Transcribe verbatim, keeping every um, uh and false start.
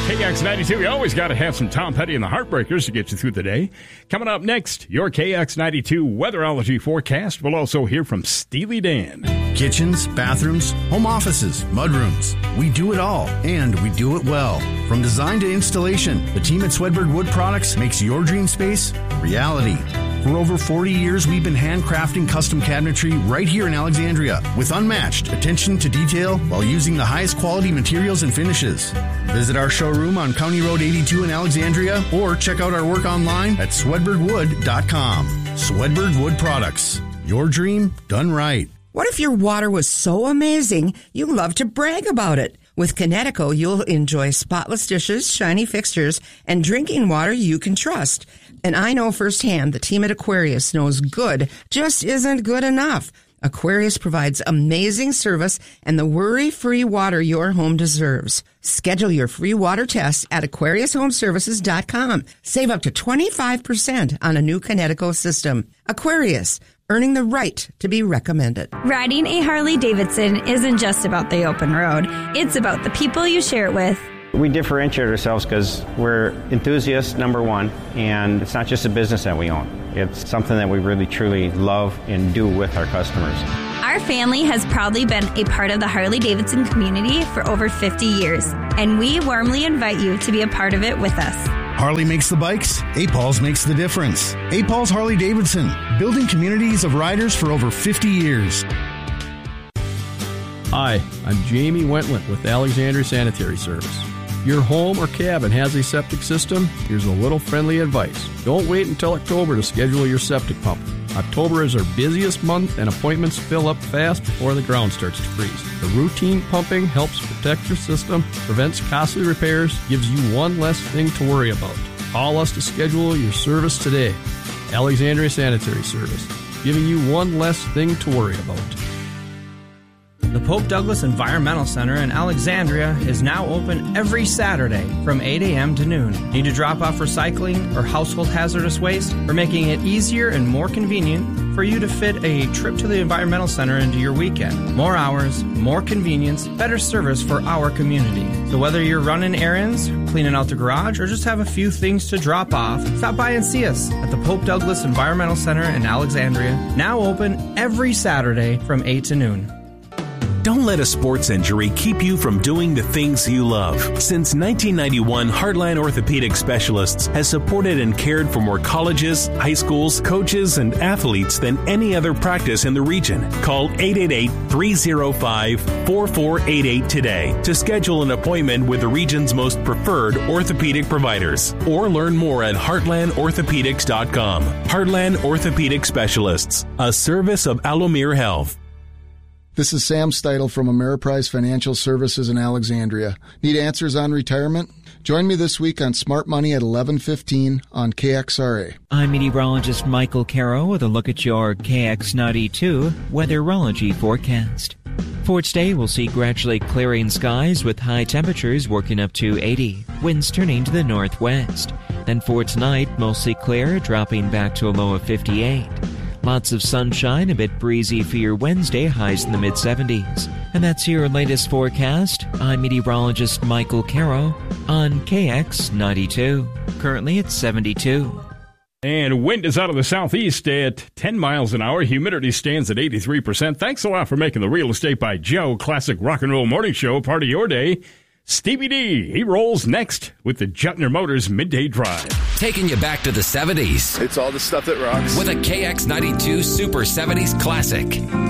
K X ninety-two, you always got to have some Tom Petty and the Heartbreakers to get you through the day. Coming up next, your K X ninety-two weatherology forecast. We'll also hear from Steely Dan. Kitchens, bathrooms, home offices, mudrooms. We do it all, and we do it well. From design to installation, the team at Swedberg Wood Products makes your dream space a reality. For over forty years, we've been handcrafting custom cabinetry right here in Alexandria with unmatched attention to detail while using the highest quality materials and finishes. Visit our showroom on County Road eighty-two in Alexandria or check out our work online at swedberg wood dot com. Swedberg Wood Products. Your dream done right. What if your water was so amazing you love to brag about it? With Connecticut, you'll enjoy spotless dishes, shiny fixtures, and drinking water you can trust. And I know firsthand the team at Aquarius knows good just isn't good enough. Aquarius provides amazing service and the worry-free water your home deserves. Schedule your free water test at aquarius home services dot com. Save up to twenty-five percent on a new Connecticut system. Aquarius, earning the right to be recommended. Riding a Harley-Davidson isn't just about the open road. It's about the people you share it with. We differentiate ourselves because we're enthusiasts, number one, and it's not just a business that we own. It's something that we really, truly love and do with our customers. Our family has proudly been a part of the Harley-Davidson community for over fifty years, and we warmly invite you to be a part of it with us. Harley makes the bikes, A. Paul's makes the difference. A. Paul's Harley-Davidson, building communities of riders for over fifty years. Hi, I'm Jamie Wentland with Alexandria Sanitary Service. Your home or cabin has a septic system? Here's a little friendly advice. Don't wait until October to schedule your septic pump. October is our busiest month and appointments fill up fast before the ground starts to freeze. The routine pumping helps protect your system, prevents costly repairs, gives you one less thing to worry about. Call us to schedule your service today. Alexandria Sanitary Service, giving you one less thing to worry about. The Pope Douglas Environmental Center in Alexandria is now open every Saturday from eight a.m. to noon. Need to drop off recycling or household hazardous waste? We're making it easier and more convenient for you to fit a trip to the Environmental Center into your weekend. More hours, more convenience, better service for our community. So whether you're running errands, cleaning out the garage, or just have a few things to drop off, stop by and see us at the Pope Douglas Environmental Center in Alexandria, now open every Saturday from eight to noon. Don't let a sports injury keep you from doing the things you love. Since nineteen ninety-one, Heartland Orthopedic Specialists has supported and cared for more colleges, high schools, coaches, and athletes than any other practice in the region. Call eight eight eight, three oh five, four four eight eight today to schedule an appointment with the region's most preferred orthopedic providers. Or learn more at heartland orthopedics dot com. Heartland Orthopedic Specialists, a service of Alomere Health. This is Sam Steitel from Ameriprise Financial Services in Alexandria. Need answers on retirement? Join me this week on Smart Money at eleven fifteen on K X R A. I'm meteorologist Michael Caro with a look at your K X ninety-two weatherology forecast. For today, we'll see gradually clearing skies with high temperatures working up to eighty, winds turning to the northwest. Then for tonight, mostly clear, dropping back to a low of fifty-eight. Lots of sunshine, a bit breezy for your Wednesday, highs in the mid seventies. And that's your latest forecast. I'm meteorologist Michael Caro on K X ninety-two. Currently it's seventy-two. And wind is out of the southeast at ten miles an hour. Humidity stands at eighty-three percent. Thanks a lot for making the Real Estate by Joe Classic Rock and Roll Morning Show part of your day. Stevie D, he rolls next with the Jutner Motors Midday Drive. Taking you back to the seventies. It's all the stuff that rocks. With a K X ninety-two Super seventies Classic.